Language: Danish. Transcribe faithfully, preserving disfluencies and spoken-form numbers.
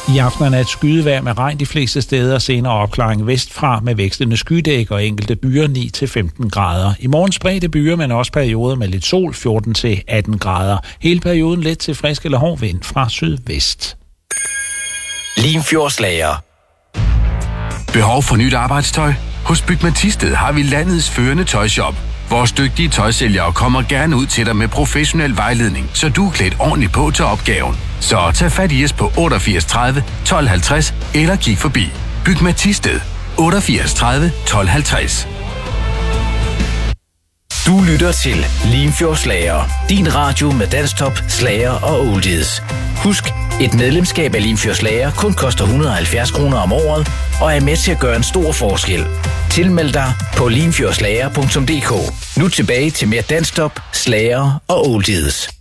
I aften er nat skydevejr med regn de fleste steder, senere opklaring vestfra med vekslende skydæk og enkelte byer ni til femten grader. I morgen spredte byer, men også perioder med lidt sol, fjorten til atten grader. Hele perioden let til frisk eller hård vind fra sydvest. Limfjordslager. Behov for nyt arbejdstøj? Hos Bygma Thisted har vi landets førende tøjshop. Vores dygtige tøjsælgere kommer gerne ud til dig med professionel vejledning, så du er klædt ordentligt på til opgaven. Så tag fat i os på otteogfirs tredive tolv halvtreds eller kig forbi. Bygma Thisted otteogfirs tredive tolv halvtreds. Du lytter til Limfjordslager. Din radio med danstop, slager og oldies. Husk, et medlemskab af Limfjordslager kun koster et hundrede og halvfjerds kroner om året og er med til at gøre en stor forskel. Tilmeld dig på limfjordslager punktum d k. Nu tilbage til mere danstop, slager og oldies.